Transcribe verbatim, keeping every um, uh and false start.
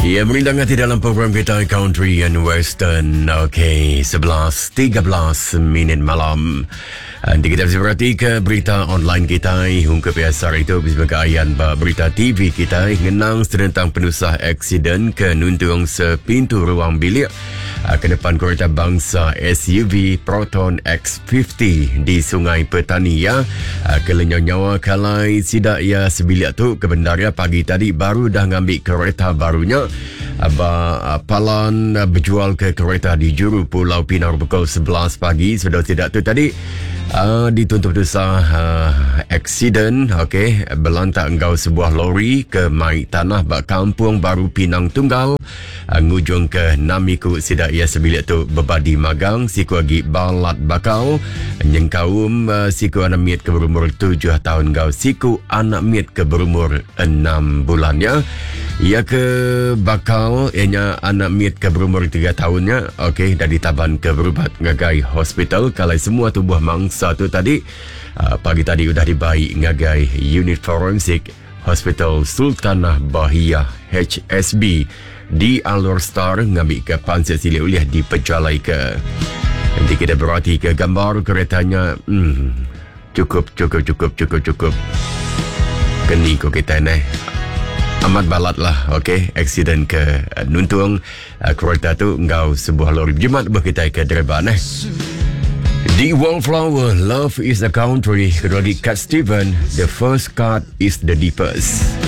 Ya, berlindang hati dalam program kita Country and Western. Okey, sebelas tiga belas minit malam. Nanti kita bisa berhati ke berita online kita. Hingga biasa itu sebagai ayan berita T V kita. Ngenang sedentang penusah aksiden ke nuntung sepintu ruang bilik ke depan kereta bangsa S U V Proton X lima puluh di Sungai Petani ya. Kelenyau nyawa kalai sidak ya sebilik tu ke bendaria pagi tadi baru dah ngambil kereta barunya. Aba Palan berjual ke kereta di Juru Pulau Pinang pukul sebelas pagi. Sudah tidak tu tadi uh, dituntut dosa uh, aksiden okey, belantak engkau sebuah lori ke mai tanah bak Kampung Baru Pinang Tunggal uh, ngujung ke Namiku sidak ia sebilik tu bebadi magang siku agi balat bakal nyengkaum uh, siku anak miet ke berumur tujuh tahun kau siku anak miet ke berumur enam bulannya. Ia ke bakal ianya anak miet ke berumur tiga tahunnya. Okey, dah ditaban ke berubat ngagai hospital. Kalau semua tubuh mangsa tu tadi uh, pagi tadi sudah dibaik ngagai unit forensik Hospital Sultanah Bahia H S B di Alor Star ngambil ke Pansir Sili Uliah di Pejalai ke. Nanti kita berhati ke gambar keretanya. Hmm, cukup cukup cukup cukup cukup. Keni ko kita ni. Amat balat lah, okey. Aksiden ke uh, nuntung uh, kereta tu engkau sebuah lori jimat berkitai ke dereban eh. The Wallflower, Love is a Country. Kedua di Cat Steven, The First Cut is the Deepest.